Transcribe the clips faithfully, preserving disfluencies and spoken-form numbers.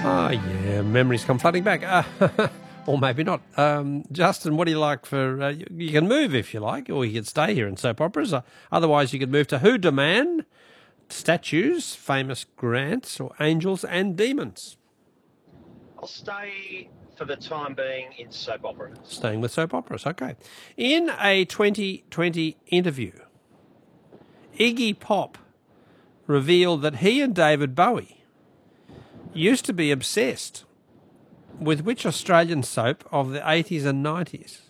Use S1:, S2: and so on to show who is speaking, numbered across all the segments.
S1: Oh, yeah, memories come flooding back. Uh, or maybe not. Um, Justin, what do you like for... Uh, you, you can move if you like, or you can stay here in soap operas. Uh, otherwise, you could move to Who Da Man, statues, famous grants, or angels and demons.
S2: I'll stay for the time being in soap operas.
S1: Staying with soap operas, okay. In a twenty twenty interview, Iggy Pop revealed that he and David Bowie used to be obsessed with which Australian soap of the eighties and nineties?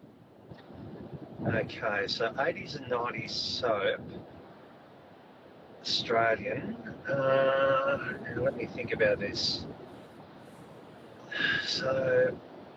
S2: Okay, so eighties and nineties soap, Australian. Uh, now let me think about this. So,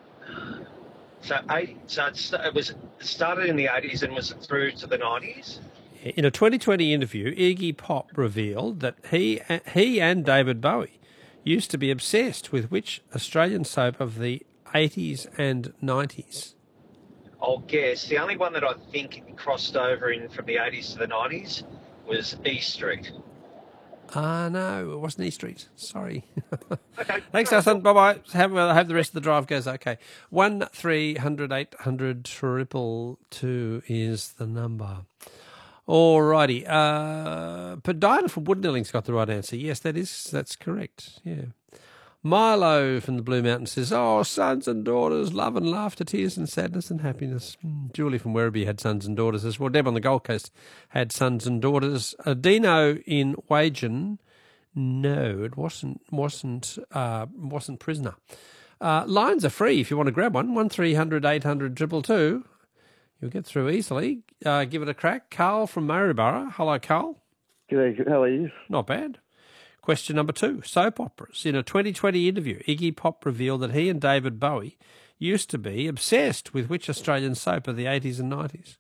S2: so eight. So it, st- it was it started in the eighties and was through to the nineties.
S1: In a twenty twenty interview, Iggy Pop revealed that he he and David Bowie used to be obsessed with which Australian soap of the eighties and nineties?
S2: I'll guess the only one that I think crossed over in from the eighties to the nineties was E Street.
S1: Ah, uh, no, it wasn't E Street. Sorry.
S2: Okay.
S1: Thanks, Justin. Bye-bye. Have, uh, have the rest of the drive goes okay. One three hundred eight hundred triple two is the number. Alrighty. Uh, but Diana from Woodnilling's got the right answer. Yes, that is, that's correct. Yeah. Milo from the Blue Mountain says, oh, sons and daughters, love and laughter, tears and sadness and happiness. Mm. Julie from Werribee had sons and daughters as well. Deb on the Gold Coast had sons and daughters. Uh, Dino in Wagen, no, it wasn't, wasn't, uh, wasn't Prisoner. Uh, lines are free if you want to grab one. One three hundred eight hundred triple two. You'll get through easily. Uh, give it a crack. Carl from Maryborough. Hello, Carl.
S3: G'day, how are you?
S1: Not bad. Question number two. Soap operas. In a twenty twenty interview, Iggy Pop revealed that he and David Bowie used to be obsessed with which Australian soap of the eighties and nineties?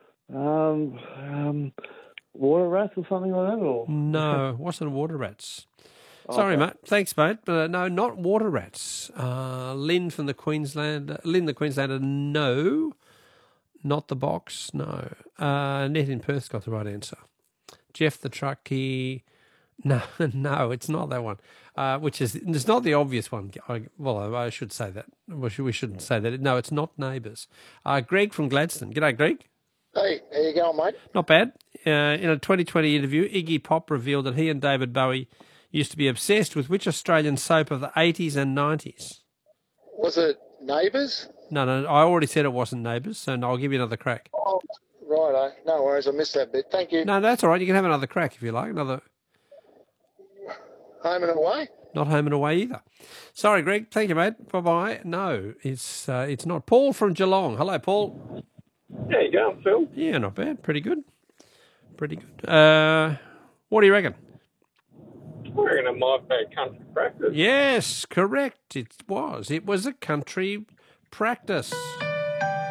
S3: Um, um, Water Rats or something like that? Or?
S1: No, it wasn't Water Rats. Sorry, okay. mate. Thanks, mate. But uh, no, not Water Rats. Uh, Lynn from the Queensland. Lynn the Queenslander, no. Not the box, no. Uh, Net in Perth's got the right answer. Jeff the Truckie, no, no, it's not that one. Uh, which is, it's not the obvious one. I, well, I should say that. We shouldn't say that. No, it's not Neighbours. Uh, Greg from Gladstone. G'day, Greg.
S4: Hey, how you going, mate?
S1: Not bad. Uh, in a twenty twenty interview, Iggy Pop revealed that he and David Bowie used to be obsessed with which Australian soap of the eighties and nineties?
S4: Was it Neighbours?
S1: No, no, I already said it wasn't Neighbours, so I'll give you another crack.
S4: Oh, right, no worries, I missed that bit. Thank you.
S1: No, that's all right. You can have another crack if you like. Another.
S4: Home and Away?
S1: Not Home and Away either. Sorry, Greg. Thank you, mate. Bye-bye. No, it's uh, it's not. Paul from Geelong. Hello, Paul.
S5: How you going, Phil?
S1: Yeah, not bad. Pretty good. Pretty good. Uh, what do you reckon?
S5: I reckon it might be a country practice.
S1: Yes, correct. It was. It was a country practice.